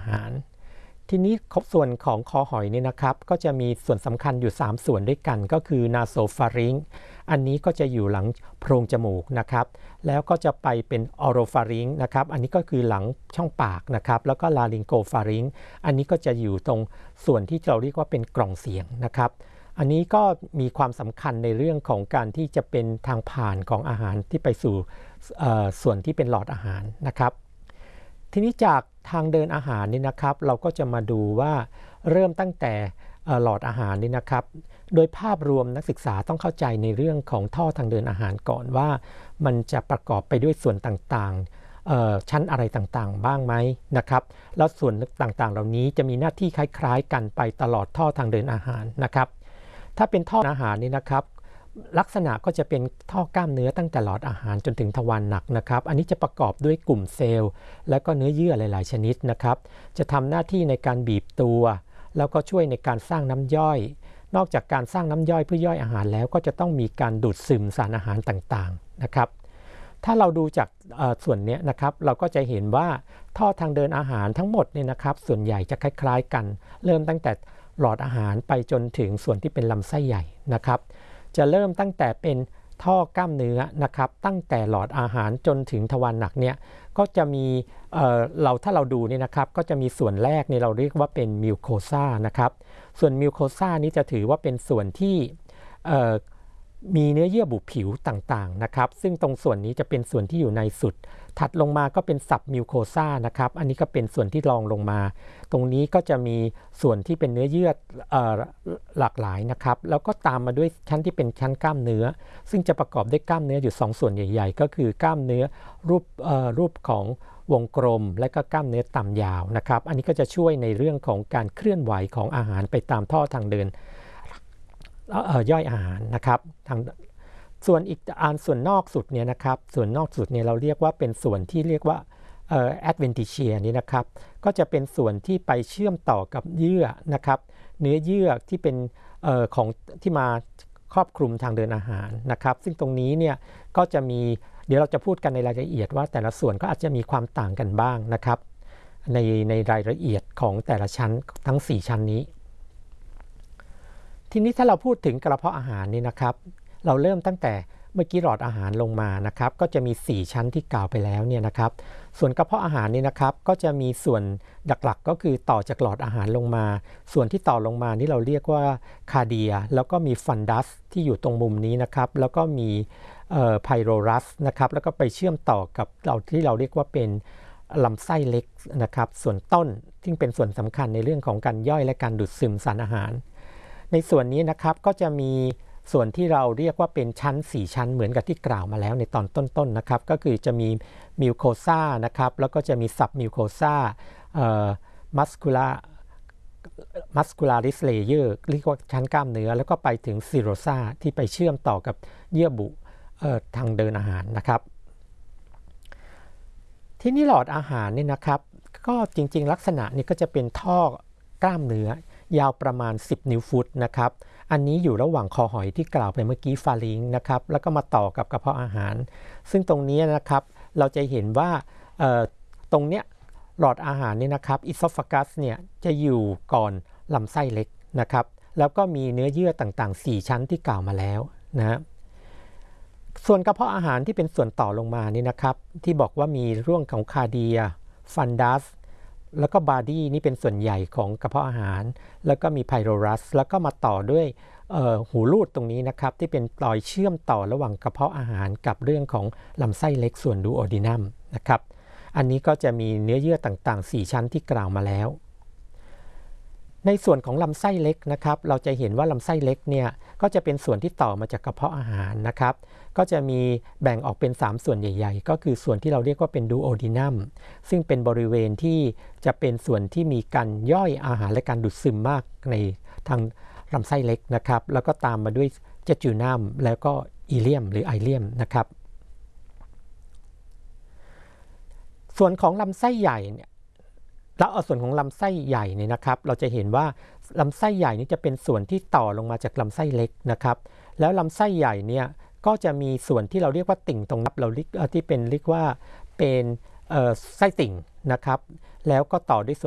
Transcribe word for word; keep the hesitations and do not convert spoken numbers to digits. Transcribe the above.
ารทีนี้ส่วนของคอหอยเนี่ยนะครับก็จะมีส่วนสำคัญอยู่สามส่วนด้วยกันก็คือนาโซฟาริงอันนี้ก็จะอยู่หลังโพรงจมูกนะครับแล้วก็จะไปเป็นออโรฟาริงนะครับอันนี้ก็คือหลังช่องปากนะครับแล้วก็ลาริงโกฟาริงอันนี้ก็จะอยู่ตรงส่วนที่เราเรียกว่าเป็นกล่องเสียงนะครับอันนี้ก็มีความสำคัญในเรื่องของการที่จะเป็นทางผ่านของอาหารที่ไปสู่ส่วนที่เป็นหลอดอาหารนะครับทีนี้จากทางเดินอาหารนี่นะครับเราก็จะมาดูว่าเริ่มตั้งแต่หลอดอาหารนี่นะครับโดยภาพรวมนักศึกษาต้องเข้าใจในเรื่องของท่อทางเดินอาหารก่อนว่ามันจะประกอบไปด้วยส่วนต่างๆชั้นอะไรต่างๆบ้างไหมนะครับแล้วส่วนต่างๆเหล่านี้จะมีหน้าที่คล้ายๆกันไปตลอดท่อทางเดินอาหารนะครับถ้าเป็นท่ออาหารนี่นะครับลักษณะก็จะเป็นท่อกล้ามเนื้อตั้งแต่หลอดอาหารจนถึงทวารหนักนะครับอันนี้จะประกอบด้วยกลุ่มเซลล์และก็เนื้อเยื่อหลายๆชนิดนะครับจะทำหน้าที่ในการบีบตัวแล้วก็ช่วยในการสร้างน้ำย่อยนอกจากการสร้างน้ำย่อยเพื่อย่อยอาหารแล้วก็จะต้องมีการดูดซึมสารอาหารต่างๆนะครับถ้าเราดูจากส่วนนี้นะครับเราก็จะเห็นว่าท่อทางเดินอาหารทั้งหมดเนี่ยนะครับส่วนใหญ่จะคล้ายๆกันเริ่มตั้งแต่หลอดอาหารไปจนถึงส่วนที่เป็นลำไส้ใหญ่นะครับจะเริ่มตั้งแต่เป็นท่อกล้ามเนื้อนะครับตั้งแต่หลอดอาหารจนถึงทวารหนักเนี่ยก็จะมีเอ่อเราถ้าเราดูเนี่ยนะครับก็จะมีส่วนแรกเนี่ยเราเรียกว่าเป็นมิวโคซานะครับส่วนมิวโคซานี้จะถือว่าเป็นส่วนที่เอ่อมีเนื้อเยื่อบุผิวต่างๆนะครับซึ่งตรงส่วนนี้จะเป็นส่วนที่อยู่ในสุดถัดลงมาก็เป็นซับมิวโคซานะครับอันนี้ก็เป็นส่วนที่รองลงมาตรงนี้ก็จะมีส่วนที่เป็นเนื้อเยื่อเอ่อหลากหลายนะครับแล้วก็ตามมาด้วยชั้นที่เป็นชั้นกล้ามเนื้อซึ่งจะประกอบด้วยกล้ามเนื้ออยู่สองส่วนใหญ่ๆก็คือกล้ามเนื้อรูปเอ่อรูปของวงกลมและก็กล้ามเนื้อต่ำยาวนะครับอันนี้ก็จะช่วยในเรื่องของการเคลื่อนไหวของอาหารไปตามท่อทางเดินย่อยอาหารนะครับทางส่วนอีกอันส่วนนอกสุดเนี่ยนะครับส่วนนอกสุดเนี่ยเราเรียกว่าเป็นส่วนที่เรียกว่าเอ่อแอดเวนทิเชียนี่นะครับก็จะเป็นส่วนที่ไปเชื่อมต่อกับเยื่อนะครับเนื้อเยื่อที่เป็นเอ่อของที่มาครอบคลุมทางเดินอาหารนะครับซึ่งตรงนี้เนี่ยก็จะมีเดี๋ยวเราจะพูดกันในรายละเอียดว่าแต่ละส่วนก็อาจจะมีความต่างกันบ้างนะครับในในรายละเอียดของแต่ละชั้นทั้งสี่ชั้นนี้ทีนี้ถ้าเราพูดถึงกระเพาะอาหารนี่นะครับเราเริ่มตั้งแต่เมื่อกี้หลอดอาหารลงมานะครับก็จะมีสี่ชั้นที่กล่าวไปแล้วเนี่ยนะครับส่วนกระเพาะอาหารนี่นะครับก็จะมีส่วนหลักๆก็คือต่อจากหลอดอาหารลงมาส่วนที่ต่อลงมานี่เราเรียกว่าคาเดียแล้วก็มีฟันดัสที่อยู่ตรงมุมนี้นะครับแล้วก็มีไพโรรัสนะครับแล้วก็ไปเชื่อมต่อกับเราที่เราเรียกว่าเป็นลำไส้เล็กนะครับส่วนต้นที่เป็นส่วนสำคัญในเรื่องของการย่อยและการดูดซึมสารอาหารในส่วนนี้นะครับก็จะมีส่วนที่เราเรียกว่าเป็นชั้นสี่ชั้นเหมือนกับที่กล่าวมาแล้วในตอนต้นๆ น, นะครับก็คือจะมีมิวโคซานะครับแล้วก็จะมีซับมิวโคซาเอ่อมัสคูลามัสคูลาริสเลเยอร์เรียกว่าชั้นกล้ามเนื้อแล้วก็ไปถึงซิโรซาที่ไปเชื่อมต่อกับเยื่อบุเอ่อทางเดินอาหารนะครับที่นี่หลอดอาหารนี่นะครับก็จริงๆลักษณะนี้ก็จะเป็นท่อกล้ามเนื้อยาวประมาณสิบนิ้วฟุตนะครับอันนี้อยู่ระหว่างคอหอยที่กล่าวไปเมื่อกี้ฟาริงนะครับแล้วก็มาต่อกับกระเพาะอาหารซึ่งตรงนี้นะครับเราจะเห็นว่าตรงเนี้ยหลอดอาหารนี่นะครับอิโซฟากัสเนี่ยจะอยู่ก่อนลำไส้เล็กนะครับแล้วก็มีเนื้อเยื่อต่างๆสี่ชั้นที่กล่าวมาแล้วนะส่วนกระเพาะอาหารที่เป็นส่วนต่อลงมานี่นะครับที่บอกว่ามีร่วงของคาเดียฟันดัสแล้วก็บาดี้นี่เป็นส่วนใหญ่ของกระเพาะอาหารแล้วก็มีไพโรรัสแล้วก็มาต่อด้วยหูรูดตรงนี้นะครับที่เป็นรอยเชื่อมต่อระหว่างกระเพาะอาหารกับเรื่องของลำไส้เล็กส่วนดูโอดินัมนะครับอันนี้ก็จะมีเนื้อเยื่อต่างๆสี่ชั้นที่กล่าวมาแล้วในส่วนของลำไส้เล็กนะครับเราจะเห็นว่าลำไส้เล็กเนี่ยก็จะเป็นส่วนที่ต่อมาจากกระเพาะอาหารนะครับก็จะมีแบ่งออกเป็นสามส่วนใหญ่ๆก็คือส่วนที่เราเรียกว่าเป็นดูโอดินัมซึ่งเป็นบริเวณที่จะเป็นส่วนที่มีการย่อยอาหารและการดูดซึมมากในทางลำไส้เล็กนะครับแล้วก็ตามมาด้วยเจจูนัมแล้วก็อีเลียมหรือไอเลียมนะครับส่วนของลำไส้ใหญ่เนี่ยแล้วเอาส่วนของลำไส้ใหญ่เนี่ยนะครับเราจะเห็นว่าลำไส้ใหญ่นี่จะเป็นส่วนที่ต่อลงมาจากลำไส้เล็กนะครับแล้วลำไส้ใหญ่เนี่ยก็จะมีส่วนที่เราเรียกว่าติ่งตรงนับเราเรียกที่เป็นเรียกว่าเป็นไส้ติ่งนะครับแล้วก็ต่อด้วยส่วน